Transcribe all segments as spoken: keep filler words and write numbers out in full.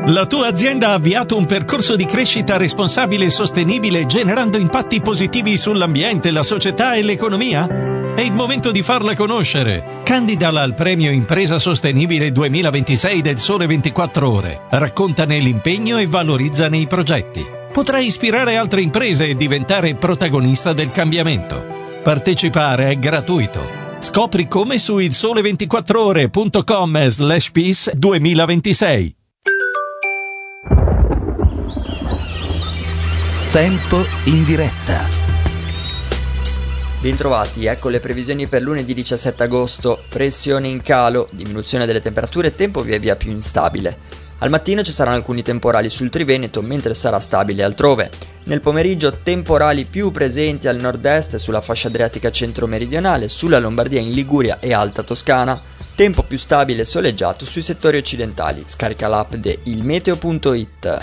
La tua azienda ha avviato un percorso di crescita responsabile e sostenibile generando impatti positivi sull'ambiente, la società e l'economia? È il momento di farla conoscere. Candidala al premio Impresa Sostenibile duemilaventisei del Sole ventiquattro Ore. Raccontane l'impegno e valorizzane i progetti. Potrai ispirare altre imprese e diventare protagonista del cambiamento. Partecipare è gratuito. Scopri come su il sole ventiquattro ore punto com slash peace duemilaventisei. Tempo in diretta. Bentrovati, ecco le previsioni per lunedì diciassette agosto. Pressione in calo, diminuzione delle temperature e tempo via via più instabile. Al mattino ci saranno alcuni temporali sul Triveneto, mentre sarà stabile altrove. Nel pomeriggio temporali più presenti al nord-est e sulla fascia adriatica centro-meridionale, sulla Lombardia, in Liguria e Alta Toscana. Tempo più stabile e soleggiato sui settori occidentali. Scarica l'app di ilmeteo punto it.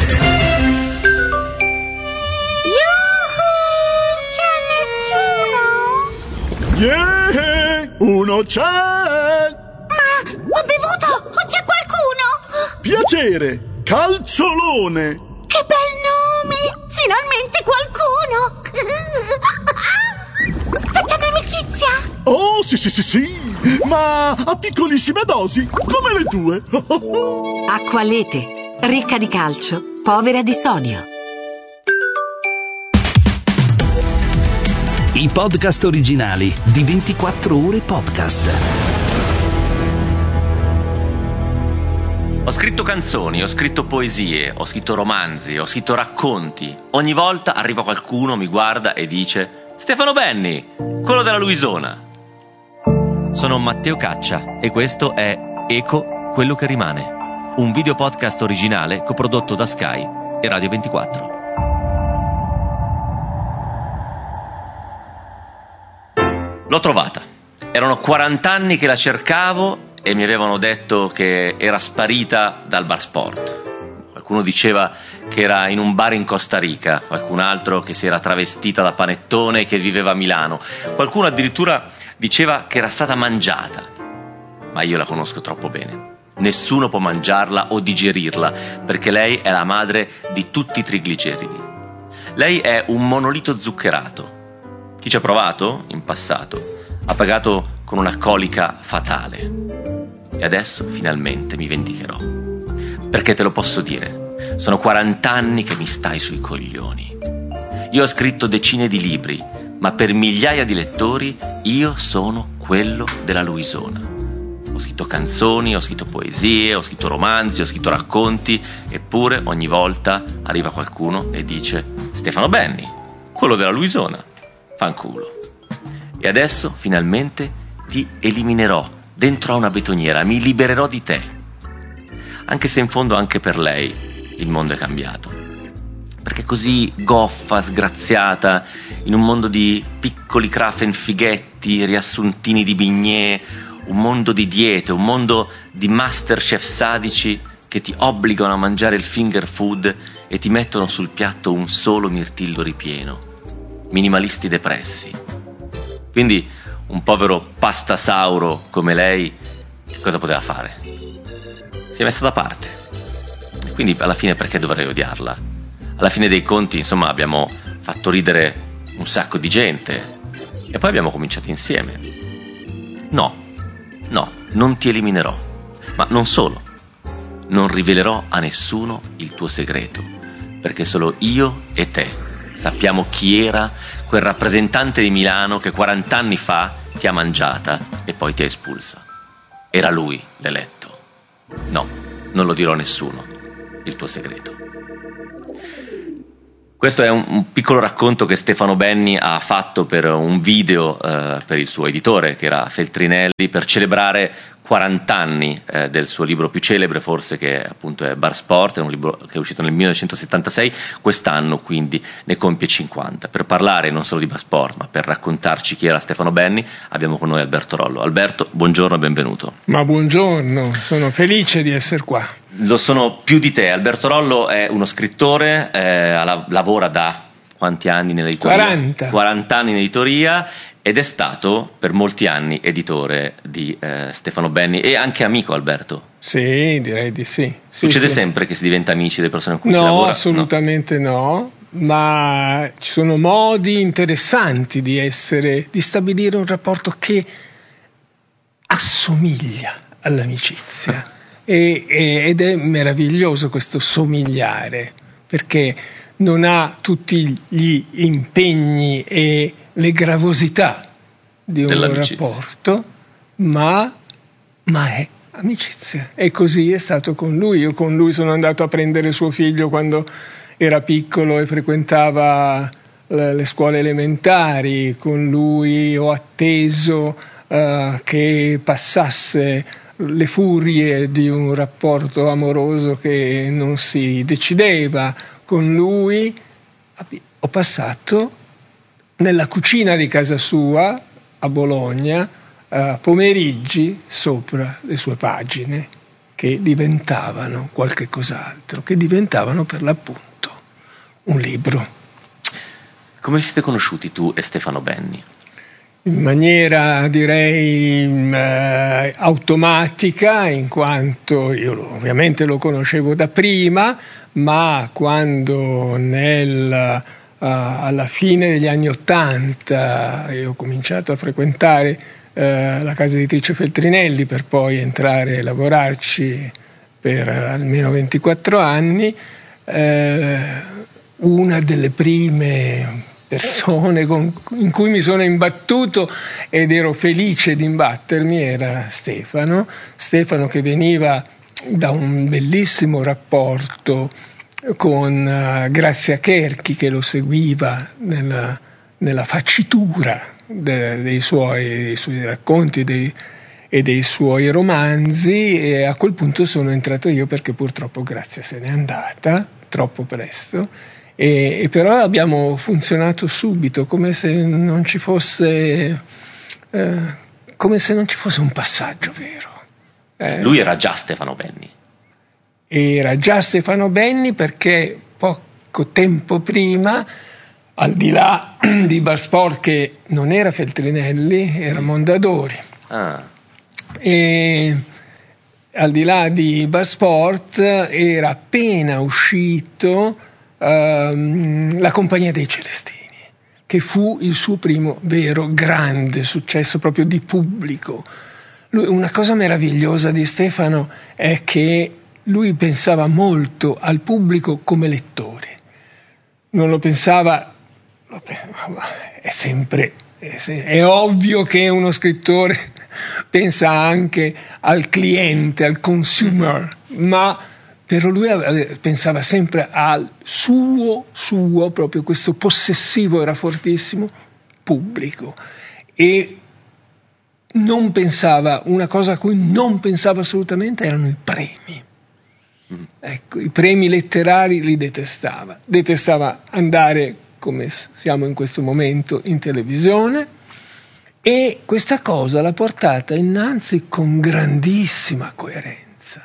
Yeah, uno c'è! Ma ho bevuto! O c'è qualcuno? Piacere, Calciolone! Che bel nome! Finalmente qualcuno! Facciamo amicizia? Oh, sì, sì, sì, sì! Ma a piccolissime dosi, come le tue! Acqualete, ricca di calcio, povera di sodio. I podcast originali di ventiquattro ore podcast. Ho scritto canzoni, ho scritto poesie, ho scritto romanzi, ho scritto racconti. Ogni volta arriva qualcuno, mi guarda e dice: Stefano Benni, quello della Luisona. Sono Matteo Caccia e questo è Eco, quello che rimane, un video podcast originale coprodotto da Sky e Radio ventiquattro. L'ho trovata. Erano quaranta anni che la cercavo e mi avevano detto che era sparita dal bar sport. Qualcuno diceva che era in un bar in Costa Rica, qualcun altro che si era travestita da panettone e che viveva a Milano. Qualcuno addirittura diceva che era stata mangiata. Ma io la conosco troppo bene. Nessuno può mangiarla o digerirla, perché lei è la madre di tutti i trigliceridi. Lei è un monolito zuccherato. Chi ci ha provato, in passato, ha pagato con una colica fatale. E adesso, finalmente, mi vendicherò. Perché te lo posso dire, sono quaranta anni che mi stai sui coglioni. Io ho scritto decine di libri, ma per migliaia di lettori io sono quello della Luisona. Ho scritto canzoni, ho scritto poesie, ho scritto romanzi, ho scritto racconti, eppure ogni volta arriva qualcuno e dice: Stefano Benni, quello della Luisona. Fanculo. E adesso finalmente ti eliminerò dentro a una betoniera, mi libererò di te. Anche se in fondo anche per lei il mondo è cambiato, perché così goffa, sgraziata, in un mondo di piccoli Krafen fighetti, riassuntini di bignè, un mondo di diete, un mondo di masterchef sadici che ti obbligano a mangiare il finger food e ti mettono sul piatto un solo mirtillo ripieno. Minimalisti depressi. Quindi un povero pastasauro come lei che cosa poteva fare? Si è messa da parte. E quindi alla fine perché dovrei odiarla? Alla fine dei conti, insomma, abbiamo fatto ridere un sacco di gente e poi abbiamo cominciato insieme. No, no, non ti eliminerò. Ma non solo, non rivelerò a nessuno il tuo segreto, perché solo io e te sappiamo chi era quel rappresentante di Milano che quaranta anni fa ti ha mangiata e poi ti ha espulsa. Era lui l'eletto. No, non lo dirò a nessuno, il tuo segreto. Questo è un, un piccolo racconto che Stefano Benni ha fatto per un video eh, per il suo editore, che era Feltrinelli, per celebrare quaranta anni eh, del suo libro più celebre, forse, che appunto è Bar Sport. È un libro che è uscito nel millenovecentosettantasei, quest'anno quindi ne compie cinquanta. Per parlare non solo di Bar Sport, ma per raccontarci chi era Stefano Benni, abbiamo con noi Alberto Rollo. Alberto, buongiorno e benvenuto. Ma buongiorno, sono felice di essere qua. Lo sono più di te. Alberto Rollo è uno scrittore, eh, lavora da quanti anni nell'editoria? quaranta. quaranta anni in editoria, ed è stato per molti anni editore di eh, Stefano Benni e anche amico, Alberto. Sì, direi di sì. sì Succede sì. sempre che si diventa amici delle persone con cui no, si lavora? assolutamente no. no, ma ci sono modi interessanti di essere, di stabilire un rapporto che assomiglia all'amicizia e, e, ed è meraviglioso questo somigliare, perché non ha tutti gli impegni e le gravosità di un rapporto, ma, ma è amicizia. E così è stato con lui. Io con lui sono andato a prendere suo figlio quando era piccolo e frequentava le scuole elementari, con lui ho atteso uh, che passasse le furie di un rapporto amoroso che non si decideva. Con lui ho passato nella cucina di casa sua a Bologna uh, pomeriggi sopra le sue pagine, che diventavano qualche cos'altro, che diventavano per l'appunto un libro. Come siete conosciuti tu e Stefano Benni? In maniera, direi, eh, automatica, in quanto io lo, ovviamente lo conoscevo da prima, ma quando nel, uh, alla fine degli anni Ottanta io ho cominciato a frequentare uh, la casa editrice Feltrinelli per poi entrare a lavorarci per almeno ventiquattro anni, uh, una delle prime persone con, in cui mi sono imbattuto ed ero felice di imbattermi era Stefano, Stefano che veniva da un bellissimo rapporto con uh, Grazia Cherchi, che lo seguiva nella, nella facitura de, dei, suoi, dei suoi racconti dei, e dei suoi romanzi, e a quel punto sono entrato io perché purtroppo Grazia se n'è andata troppo presto. E, e però abbiamo funzionato subito, come se non ci fosse eh, come se non ci fosse un passaggio vero. Eh, Lui era già Stefano Benni. Era già Stefano Benni perché poco tempo prima, al di là di Barsport, che non era Feltrinelli, era Mondadori. Ah. E al di là di Barsport era appena uscito Uh, La Compagnia dei Celestini, che fu il suo primo vero grande successo proprio di pubblico. Lui, una cosa meravigliosa di Stefano è che lui pensava molto al pubblico come lettore, non lo pensava, lo pensava è sempre è, è ovvio che uno scrittore pensa anche al cliente, al consumer, ma però lui pensava sempre al suo, suo, proprio questo possessivo era fortissimo, pubblico. E non pensava, una cosa a cui non pensava assolutamente erano i premi. Ecco, i premi letterari li detestava. Detestava andare, come siamo in questo momento, in televisione, e questa cosa l'ha portata innanzi con grandissima coerenza.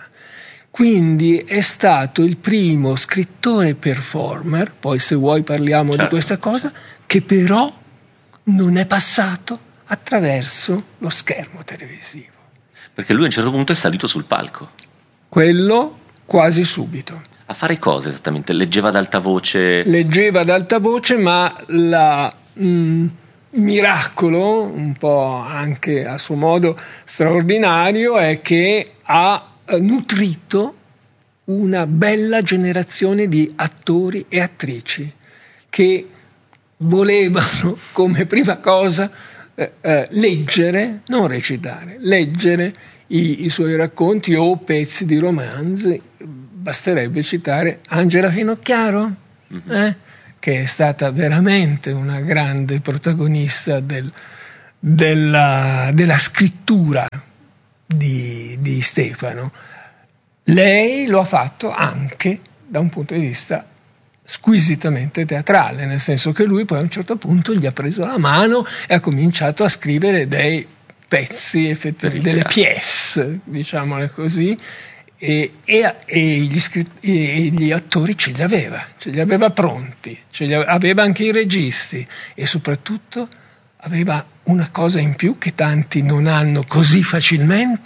Quindi è stato il primo scrittore performer, poi se vuoi parliamo certo. di questa cosa, che però non è passato attraverso lo schermo televisivo. Perché lui a un certo punto è salito sul palco. Quello quasi subito. A fare cosa esattamente? Leggeva ad alta voce? Leggeva ad alta voce, ma la... Mh, miracolo, un po' anche a suo modo straordinario, è che ha nutrito una bella generazione di attori e attrici che volevano come prima cosa eh, eh, leggere, non recitare, leggere i, i suoi racconti o pezzi di romanzi. Basterebbe citare Angela Finocchiaro, mm-hmm. eh, che è stata veramente una grande protagonista del, della, della scrittura Di, di Stefano. Lei lo ha fatto anche da un punto di vista squisitamente teatrale, nel senso che lui poi a un certo punto gli ha preso la mano e ha cominciato a scrivere dei pezzi, effettivamente, delle pièce, diciamole così, e, e, e, gli scritt- e gli attori ce li aveva, ce li aveva pronti, ce li aveva anche i registi, e soprattutto aveva una cosa in più che tanti non hanno così facilmente: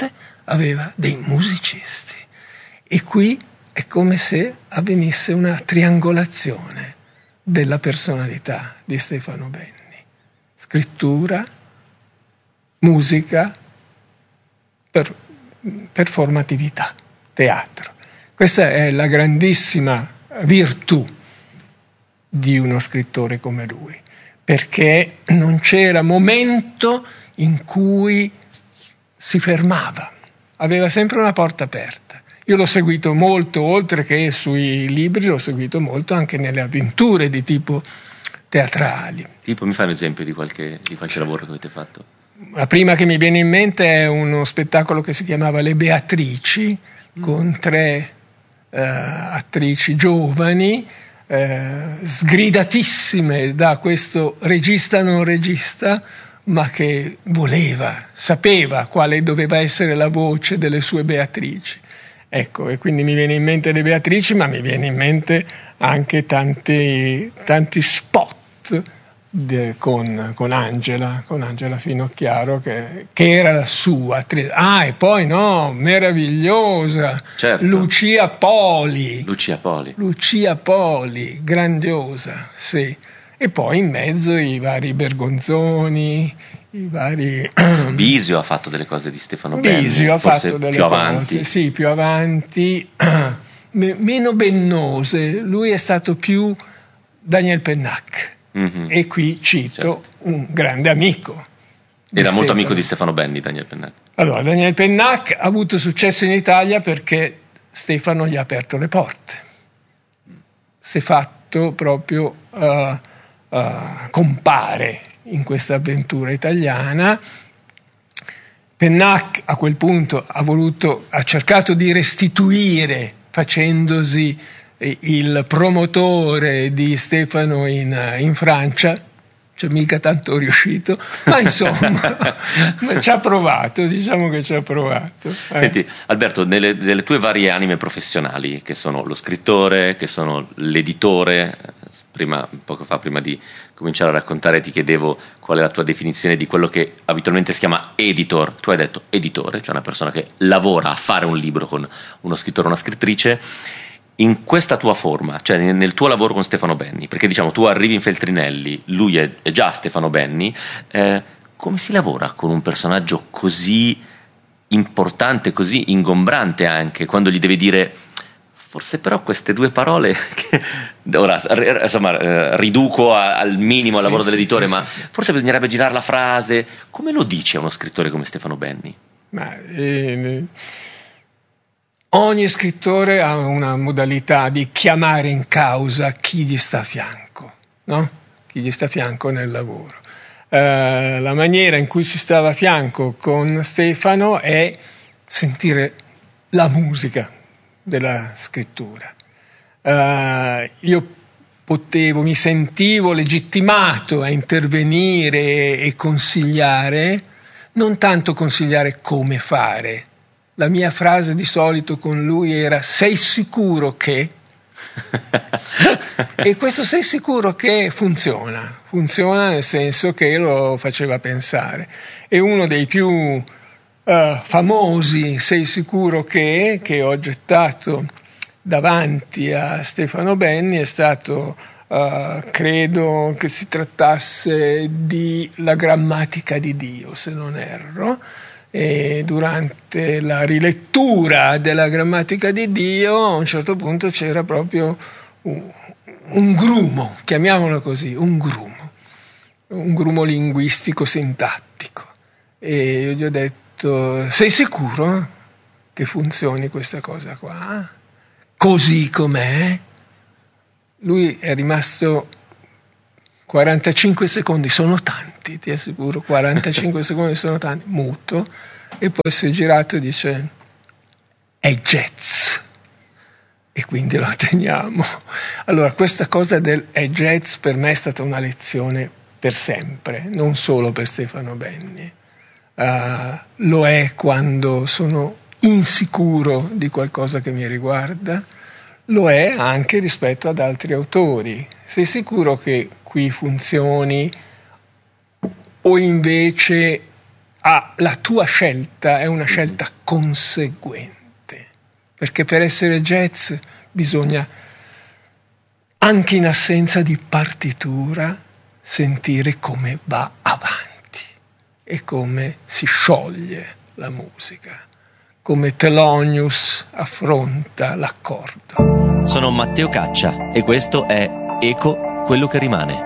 aveva dei musicisti. E qui è come se avvenisse una triangolazione della personalità di Stefano Benni. Scrittura, musica, per, performatività, teatro. Questa è la grandissima virtù di uno scrittore come lui, perché non c'era momento in cui si fermava, aveva sempre una porta aperta. Io l'ho seguito molto, oltre che sui libri, l'ho seguito molto anche nelle avventure di tipo teatrali. Tipo, mi fai un esempio di qualche, di qualche lavoro che avete fatto? La prima che mi viene in mente è uno spettacolo che si chiamava Le Beatrici, mm. con tre uh, attrici giovani, uh, sgridatissime da questo regista non regista, ma che voleva, sapeva quale doveva essere la voce delle sue Beatrici. Ecco, e quindi mi viene in mente Le Beatrici, ma mi viene in mente anche tanti, tanti spot de, con, con Angela, con Angela Finocchiaro, che, che era la sua attrice. Ah, e poi no, meravigliosa, certo. Lucia Poli. Lucia Poli. Lucia Poli, grandiosa, sì. E poi in mezzo i vari Bergonzoni, i vari... Bisio ha fatto delle cose di Stefano Benni, Bisio ha forse fatto delle più cose, avanti. sì, più avanti, meno bennose. Lui è stato più Daniel Pennac, mm-hmm. e qui cito certo. un grande amico. Era molto amico di Stefano Benni, Daniel Pennac. Allora, Daniel Pennac ha avuto successo in Italia perché Stefano gli ha aperto le porte. Si è fatto proprio... Uh, Uh, compare in questa avventura italiana. Pennac a quel punto ha voluto, ha cercato di restituire facendosi il promotore di Stefano in, in Francia, cioè mica tanto riuscito, ma insomma ci ha provato, diciamo che ci ha provato. Eh. Senti, Alberto, nelle, nelle tue varie anime professionali, che sono lo scrittore, che sono l'editore, prima, poco fa, prima di cominciare a raccontare, ti chiedevo qual è la tua definizione di quello che abitualmente si chiama editor. Tu hai detto editore, cioè una persona che lavora a fare un libro con uno scrittore o una scrittrice. In questa tua forma, cioè nel tuo lavoro con Stefano Benni, perché diciamo tu arrivi in Feltrinelli, lui è, è già Stefano Benni, eh, come si lavora con un personaggio così importante, così ingombrante anche, quando gli devi dire forse però queste due parole che ora insomma riduco al minimo il lavoro sì, dell'editore, sì, ma sì, sì. forse bisognerebbe girare la frase. Come lo dice a uno scrittore come Stefano Benni? Ma eh, ogni scrittore ha una modalità di chiamare in causa chi gli sta a fianco, no? Chi gli sta a fianco nel lavoro. Uh, la maniera in cui si stava a fianco con Stefano è sentire la musica della scrittura. Uh, io potevo, mi sentivo legittimato a intervenire e consigliare, non tanto consigliare come fare. La mia frase di solito con lui era: sei sicuro che? E questo sei sicuro che funziona, funziona nel senso che lo faceva pensare. E uno dei più uh, famosi sei sicuro che che ho gettato davanti a Stefano Benni è stato, uh, credo che si trattasse di La grammatica di Dio, se non erro. E durante la rilettura della grammatica di Dio a un certo punto c'era proprio un, un grumo, chiamiamolo così, un grumo, un grumo linguistico sintattico, e io gli ho detto: sei sicuro che funzioni questa cosa qua? Così com'è? Lui è rimasto quarantacinque secondi, sono tanti, ti assicuro, quarantacinque secondi sono tanti, muto, e poi si è girato e dice: è jazz, e quindi lo teniamo. Allora, questa cosa del è jazz per me è stata una lezione per sempre, non solo per Stefano Benni. Uh, lo è quando sono insicuro di qualcosa che mi riguarda, lo è anche rispetto ad altri autori. Sei sicuro che qui funzioni, o invece ah, la tua scelta è una scelta conseguente, perché per essere jazz bisogna, anche in assenza di partitura, sentire come va avanti e come si scioglie la musica, come Thelonious affronta l'accordo. Sono Matteo Caccia e questo è Eco, quello che rimane.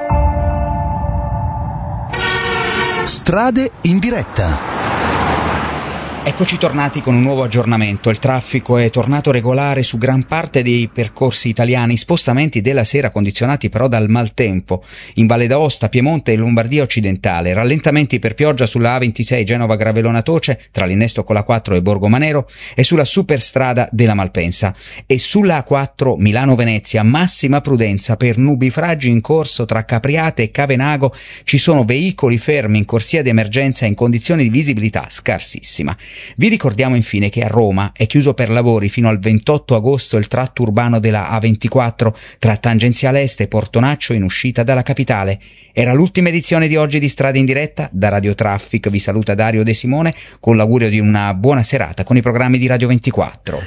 Strade in diretta. Eccoci tornati con un nuovo aggiornamento. Il traffico è tornato regolare su gran parte dei percorsi italiani, spostamenti della sera condizionati però dal maltempo. In Valle d'Aosta, Piemonte e Lombardia occidentale, rallentamenti per pioggia sulla A ventisei Genova-Gravelona-Toce, tra l'innesto con la quattro e Borgomanero, e sulla superstrada della Malpensa. E sulla A quattro Milano-Venezia, massima prudenza per nubifragi in corso tra Capriate e Cavenago. Ci sono veicoli fermi in corsia di emergenza in condizioni di visibilità scarsissima. Vi ricordiamo infine che a Roma è chiuso per lavori fino al ventotto agosto il tratto urbano della A ventiquattro tra Tangenziale Est e Portonaccio in uscita dalla capitale. Era l'ultima edizione di oggi di Strade in diretta. Da Radio Traffic vi saluta Dario De Simone con l'augurio di una buona serata con i programmi di Radio ventiquattro.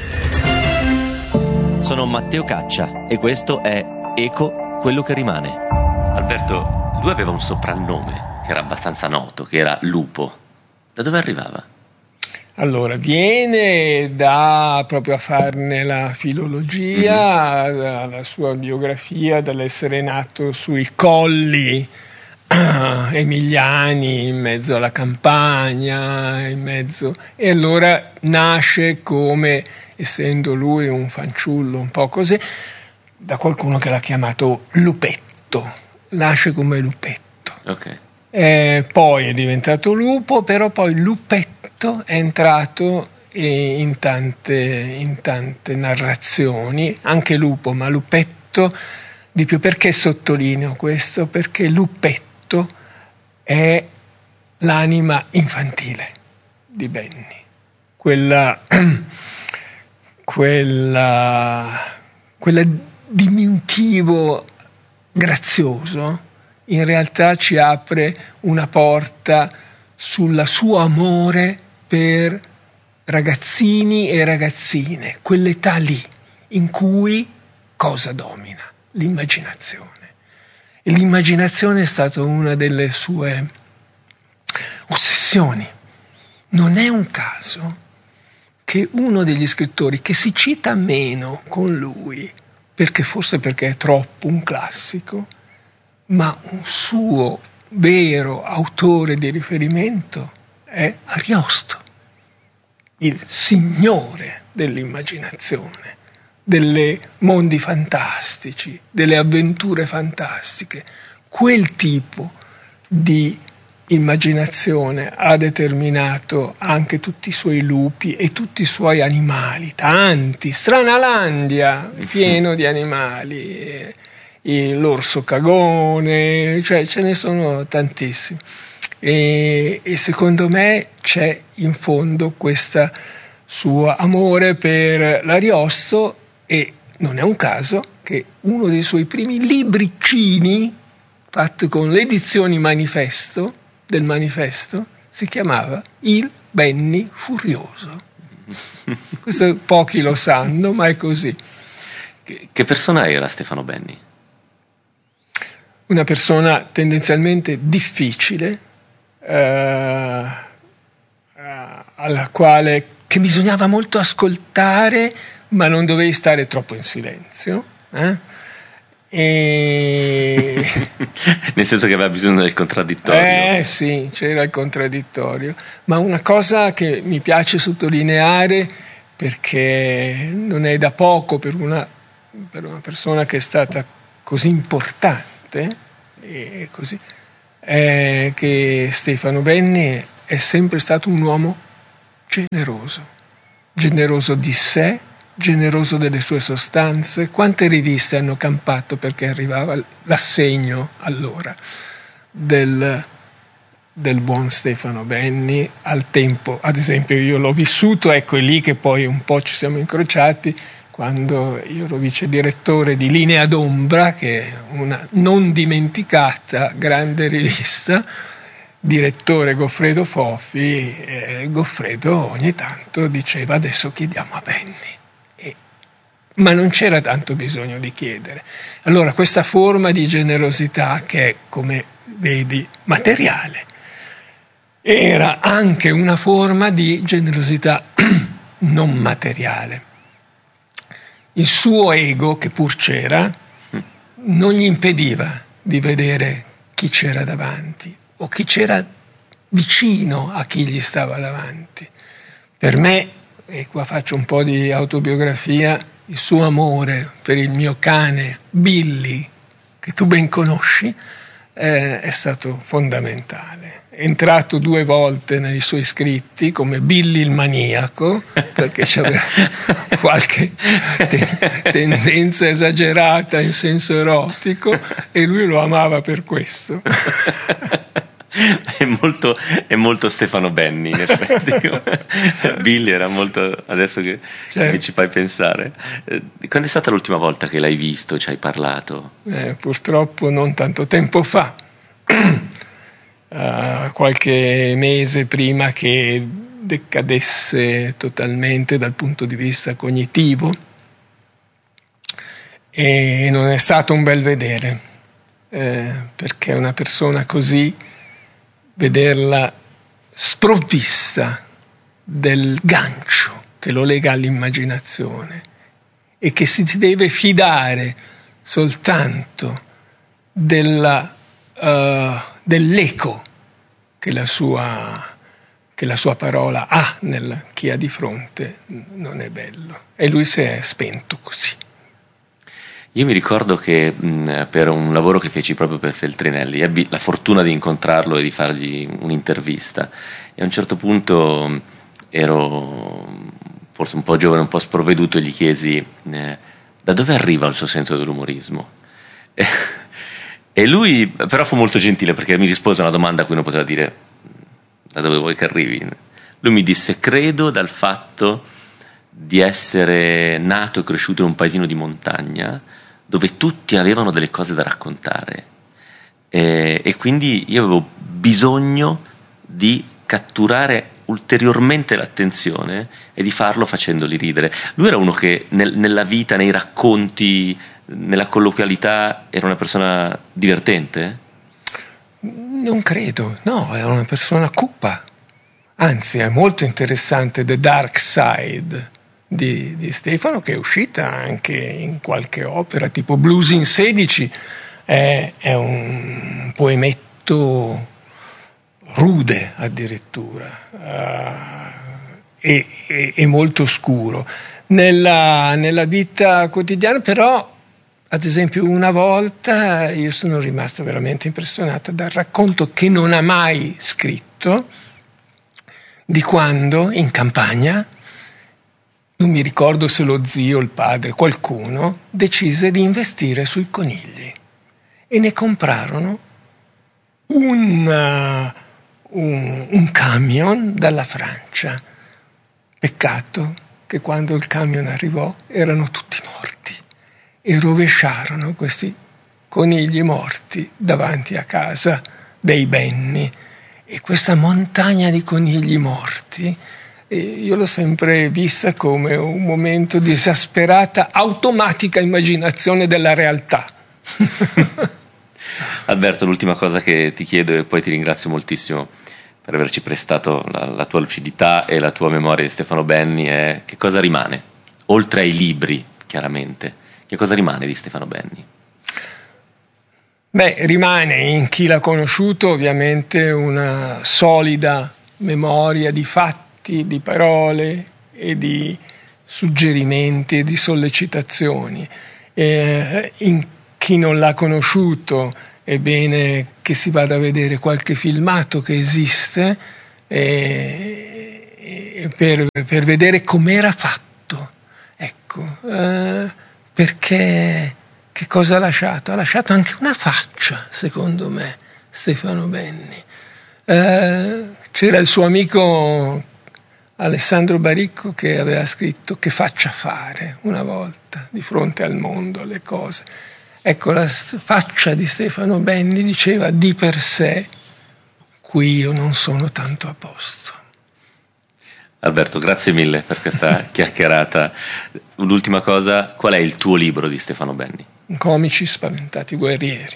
Sono Matteo Caccia e questo è Eco, quello che rimane. Alberto, lui aveva un soprannome che era abbastanza noto, che era Lupo. Da dove arrivava? Allora, viene da proprio a farne la filologia, mm-hmm. la sua biografia, dall'essere nato sui colli uh, emiliani, in mezzo alla campagna, in mezzo, e allora nasce come, essendo lui un fanciullo un po' così, da qualcuno che l'ha chiamato Lupetto, nasce come Lupetto. Ok. Eh, poi è diventato Lupo, però poi Lupetto è entrato in tante, in tante narrazioni, anche Lupo, ma Lupetto di più. Perché sottolineo questo? Perché Lupetto è l'anima infantile di Benny, quella, quella, quella diminutivo grazioso. In realtà ci apre una porta sul suo amore per ragazzini e ragazzine, quell'età lì in cui cosa domina? L'immaginazione. E l'immaginazione è stata una delle sue ossessioni. Non è un caso che uno degli scrittori che si cita meno con lui, perché forse perché è troppo un classico, ma un suo vero autore di riferimento è Ariosto, il signore dell'immaginazione, delle mondi fantastici, delle avventure fantastiche. Quel tipo di immaginazione ha determinato anche tutti i suoi lupi e tutti i suoi animali, tanti, Stranalandia, pieno di animali, l'orso cagone, cioè ce ne sono tantissimi. E, e secondo me c'è in fondo questo suo amore per l'Ariosto, e non è un caso che uno dei suoi primi libricini, fatto con le edizioni Manifesto, del Manifesto, si chiamava Il Benny Furioso. Questo pochi lo sanno, ma è così. Che, che persona era Stefano Benni? Una persona tendenzialmente difficile, eh, alla quale che bisognava molto ascoltare, ma non dovevi stare troppo in silenzio. Eh? E... Nel senso che aveva bisogno del contraddittorio. Eh sì, c'era il contraddittorio. Ma una cosa che mi piace sottolineare, perché non è da poco per una, per una persona che è stata così importante, e così, è che Stefano Benni è sempre stato un uomo generoso, generoso di sé, generoso delle sue sostanze. Quante riviste hanno campato perché arrivava l'assegno allora del, del buon Stefano Benni al tempo. Ad esempio io l'ho vissuto, ecco, è lì che poi un po' ci siamo incrociati, quando io ero vice direttore di Linea d'Ombra, che è una non dimenticata grande rivista, direttore Goffredo Fofi, eh, Goffredo ogni tanto diceva adesso chiediamo a Benni, e, ma non c'era tanto bisogno di chiedere. Allora questa forma di generosità, che è, come vedi, materiale, era anche una forma di generosità non materiale. Il suo ego, che pur c'era, non gli impediva di vedere chi c'era davanti o chi c'era vicino a chi gli stava davanti. Per me, e qua faccio un po' di autobiografia, il suo amore per il mio cane Billy, che tu ben conosci, eh, è stato fondamentale. È entrato due volte nei suoi scritti come Billy il maniaco, perché c'aveva qualche te- tendenza esagerata in senso erotico, e lui lo amava per questo. È molto, è molto Stefano Benni, in effetti. Billy era molto, adesso che, certo. che ci fai pensare. Quando è stata l'ultima volta che l'hai visto, ci hai parlato? Eh, purtroppo non tanto tempo fa. Uh, qualche mese prima che decadesse totalmente dal punto di vista cognitivo, e non è stato un bel vedere, eh, perché una persona così, vederla sprovvista del gancio che lo lega all'immaginazione e che si deve fidare soltanto della Uh, dell'eco che la sua che la sua parola ha nel chi ha di fronte, non è bello, e lui si è spento così. Io mi ricordo che mh, per un lavoro che feci proprio per Feltrinelli ebbi la fortuna di incontrarlo e di fargli un'intervista, e a un certo punto mh, ero forse un po' giovane, un po' sprovveduto, e gli chiesi eh, da dove arriva il suo senso dell'umorismo. E lui però fu molto gentile, perché mi rispose a una domanda a cui non poteva dire da dove vuoi che arrivi. Lui mi disse: credo dal fatto di essere nato e cresciuto in un paesino di montagna dove tutti avevano delle cose da raccontare, e, e quindi io avevo bisogno di catturare ulteriormente l'attenzione e di farlo facendoli ridere. Lui era uno che nel, nella vita, nei racconti, nella colloquialità, era una persona divertente? Non credo, no, era una persona cupa. Anzi, è molto interessante The Dark Side di, di Stefano, che è uscita anche in qualche opera, tipo Blues in sedici, è, è un poemetto rude addirittura, uh, e, e, e molto scuro. Nella, nella vita quotidiana però, ad esempio, una volta io sono rimasto veramente impressionata dal racconto, che non ha mai scritto, di quando in campagna, non mi ricordo se lo zio, il padre, qualcuno, decise di investire sui conigli e ne comprarono un, un, un camion dalla Francia. Peccato che quando il camion arrivò erano tutti morti, e rovesciarono questi conigli morti davanti a casa dei Benni, e questa montagna di conigli morti io l'ho sempre vista come un momento di esasperata automatica immaginazione della realtà. Alberto, l'ultima cosa che ti chiedo, e poi ti ringrazio moltissimo per averci prestato la, la tua lucidità e la tua memoria di Stefano Benni, è: che cosa rimane, oltre ai libri chiaramente, che cosa rimane di Stefano Benni? Beh, rimane in chi l'ha conosciuto ovviamente una solida memoria di fatti, di parole e di suggerimenti e di sollecitazioni. E in chi non l'ha conosciuto è bene che si vada a vedere qualche filmato che esiste, e, e per, per vedere com'era fatto. Ecco, eh, perché... Che cosa ha lasciato? Ha lasciato anche una faccia, secondo me, Stefano Benni. Eh, c'era il suo amico Alessandro Baricco che aveva scritto "Che faccia fare" una volta, di fronte al mondo, alle cose. Ecco, la faccia di Stefano Benni diceva di per sé cui io non sono tanto a posto. Alberto, grazie mille per questa chiacchierata. L'ultima cosa, qual è il tuo libro di Stefano Benni? Comici spaventati guerrieri.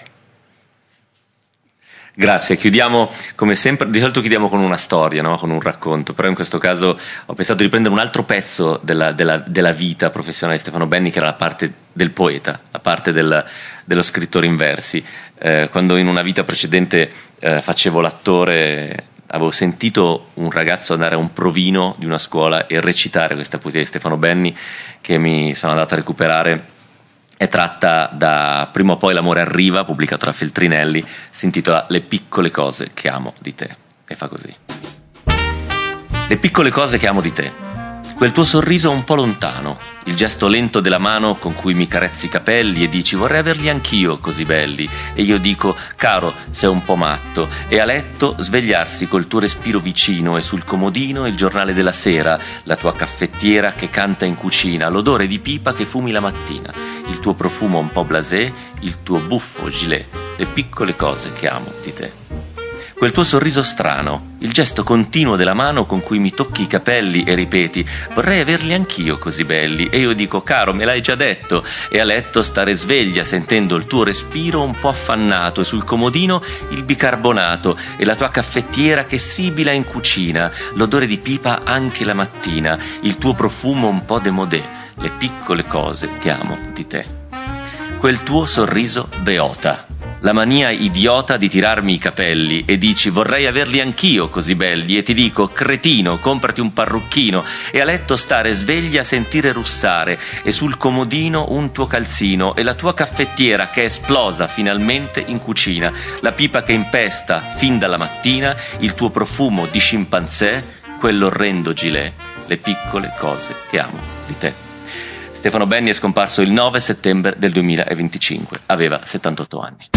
Grazie, chiudiamo come sempre, di solito chiudiamo con una storia, no? Con un racconto, però in questo caso ho pensato di prendere un altro pezzo della, della, della vita professionale di Stefano Benni, che era la parte del poeta, la parte del, dello scrittore in versi. Eh, quando in una vita precedente eh, facevo l'attore, avevo sentito un ragazzo andare a un provino di una scuola e recitare questa poesia di Stefano Benni, che mi sono andato a recuperare. È tratta da Prima o poi l'amore arriva, pubblicato da Feltrinelli, si intitola Le piccole cose che amo di te, e fa così. Le piccole cose che amo di te, quel tuo sorriso un po' lontano, il gesto lento della mano con cui mi carezzi i capelli e dici vorrei averli anch'io così belli, e io dico caro sei un po' matto, e a letto svegliarsi col tuo respiro vicino e sul comodino il giornale della sera, la tua caffettiera che canta in cucina, l'odore di pipa che fumi la mattina, il tuo profumo un po' blasé, il tuo buffo gilet, le piccole cose che amo di te. Quel tuo sorriso strano, il gesto continuo della mano con cui mi tocchi i capelli e ripeti vorrei averli anch'io così belli, e io dico caro me l'hai già detto, e a letto stare sveglia sentendo il tuo respiro un po' affannato e sul comodino il bicarbonato e la tua caffettiera che sibila in cucina, l'odore di pipa anche la mattina, il tuo profumo un po' démodé, le piccole cose che amo di te. Quel tuo sorriso beota, la mania idiota di tirarmi i capelli e dici vorrei averli anch'io così belli, e ti dico cretino comprati un parrucchino, e a letto stare sveglia a sentire russare e sul comodino un tuo calzino e la tua caffettiera che è esplosa finalmente in cucina, la pipa che impesta fin dalla mattina, il tuo profumo di scimpanzé, quell'orrendo gilet, le piccole cose che amo di te. Stefano Benni è scomparso il nove settembre del duemilaventicinque, aveva settantotto anni.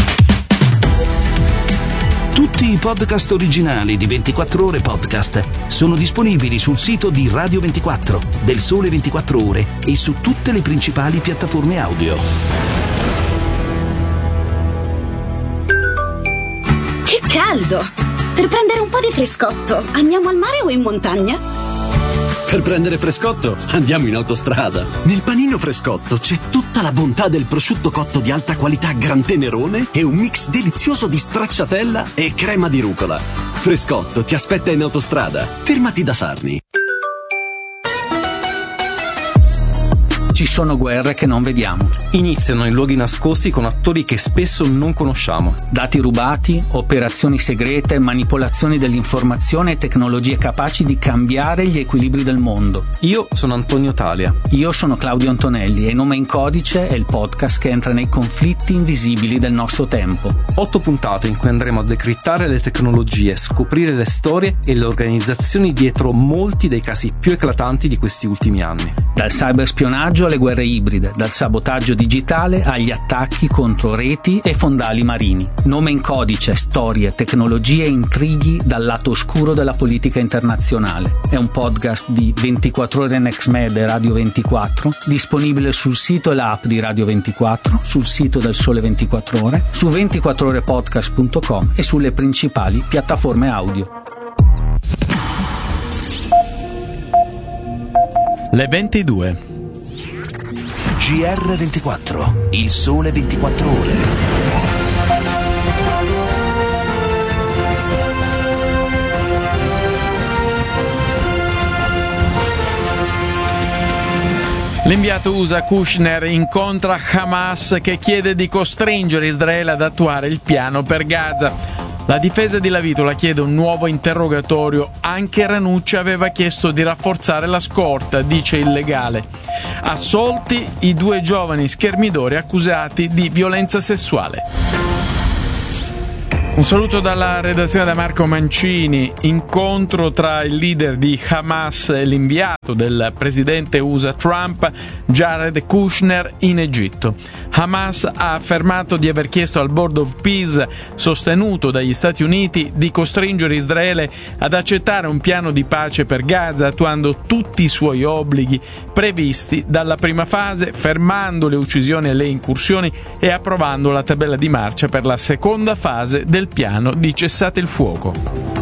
Tutti i podcast originali di ventiquattro ore podcast sono disponibili sul sito di Radio ventiquattro, del Sole ventiquattro Ore e su tutte le principali piattaforme audio. Che caldo! Per prendere un po' di frescotto, andiamo al mare o in montagna? Per prendere frescotto, andiamo in autostrada. Nel panino frescotto c'è tutta la bontà del prosciutto cotto di alta qualità Gran Tenerone e un mix delizioso di stracciatella e crema di rucola. Frescotto ti aspetta in autostrada. Fermati da Sarni. Ci sono guerre che non vediamo. Iniziano in luoghi nascosti con attori che spesso non conosciamo. Dati rubati, operazioni segrete, manipolazioni dell'informazione e tecnologie capaci di cambiare gli equilibri del mondo. Io sono Antonio Talia. Io sono Claudio Antonelli e Nome in Codice è il podcast che entra nei conflitti invisibili del nostro tempo. Otto puntate in cui andremo a decrittare le tecnologie, scoprire le storie e le organizzazioni dietro molti dei casi più eclatanti di questi ultimi anni. Dal cyberspionaggio alle guerre ibride, dal sabotaggio digitale agli attacchi contro reti e fondali marini. Nome in Codice, storie, tecnologie e intrighi dal lato oscuro della politica internazionale. È un podcast di ventiquattro ore NextMed e Radio ventiquattro, disponibile sul sito e l'app di Radio ventiquattro, sul sito del Sole ventiquattro Ore, su ventiquattro ore podcast punto com e sulle principali piattaforme audio. Le ventidue. G R ventiquattro, il Sole ventiquattro Ore. L'inviato U S A Kushner incontra Hamas che chiede di costringere Israele ad attuare il piano per Gaza. La difesa di Lavitola chiede un nuovo interrogatorio. Anche Ranucci aveva chiesto di rafforzare la scorta, dice il legale. Assolti i due giovani schermidori accusati di violenza sessuale. Un saluto dalla redazione da Marco Mancini. Incontro tra il leader di Hamas e l'inviato del presidente U S A Trump, Jared Kushner, in Egitto. Hamas ha affermato di aver chiesto al Board of Peace, sostenuto dagli Stati Uniti, di costringere Israele ad accettare un piano di pace per Gaza, attuando tutti i suoi obblighi previsti dalla prima fase, fermando le uccisioni e le incursioni e approvando la tabella di marcia per la seconda fase del piano di cessate il fuoco.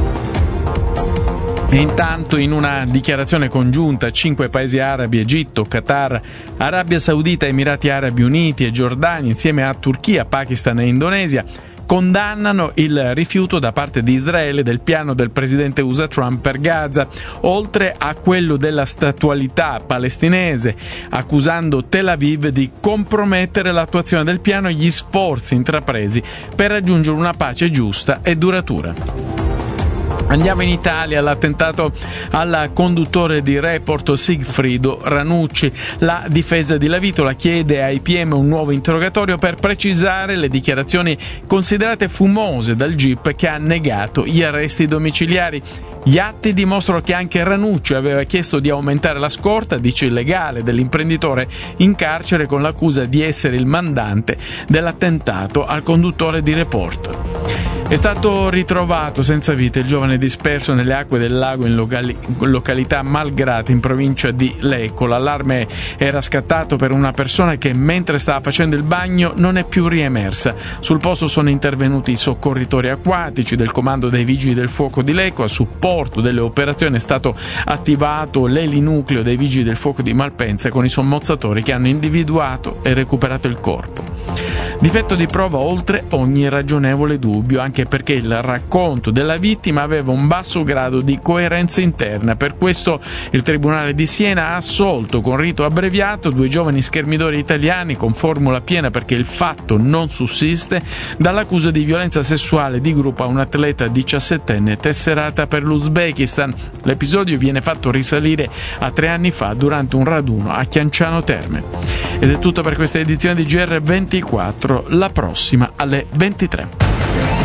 E intanto, in una dichiarazione congiunta, cinque paesi arabi, Egitto, Qatar, Arabia Saudita, Emirati Arabi Uniti e Giordania, insieme a Turchia, Pakistan e Indonesia, condannano il rifiuto da parte di Israele del piano del presidente U S A Trump per Gaza, oltre a quello della statualità palestinese, accusando Tel Aviv di compromettere l'attuazione del piano e gli sforzi intrapresi per raggiungere una pace giusta e duratura. Andiamo in Italia, l'attentato al conduttore di Report Sigfrido Ranucci. La difesa di Lavitola chiede ai P M un nuovo interrogatorio per precisare le dichiarazioni considerate fumose dal G I P che ha negato gli arresti domiciliari. Gli atti dimostrano che anche Ranucci aveva chiesto di aumentare la scorta, dice il legale, dell'imprenditore in carcere con l'accusa di essere il mandante dell'attentato al conduttore di Report. È stato ritrovato senza vita il giovane disperso nelle acque del lago in locali- località Malgrate, in provincia di Lecco. L'allarme era scattato per una persona che, mentre stava facendo il bagno, non è più riemersa. Sul posto sono intervenuti i soccorritori acquatici del comando dei vigili del fuoco di Lecco. A supporto delle operazioni è stato attivato l'elinucleo dei vigili del fuoco di Malpensa con i sommozzatori che hanno individuato e recuperato il corpo. Difetto di prova oltre ogni ragionevole dubbio, anche perché il racconto della vittima aveva un basso grado di coerenza interna. Per questo il Tribunale di Siena ha assolto con rito abbreviato due giovani schermidori italiani con formula piena, perché il fatto non sussiste, dall'accusa di violenza sessuale di gruppo a un atleta diciassettenne tesserata per l'Uzbekistan. L'episodio viene fatto risalire a tre anni fa durante un raduno a Chianciano Terme. Ed è tutto per questa edizione di G R ventiquattro, la prossima alle ventitré.